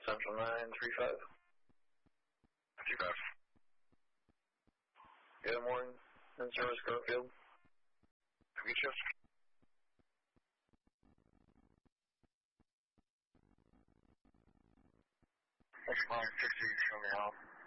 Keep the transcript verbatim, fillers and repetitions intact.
Central nine three five. Three five. Good morning. In service, Garfield. Have you just? Central nine sixty, show me out.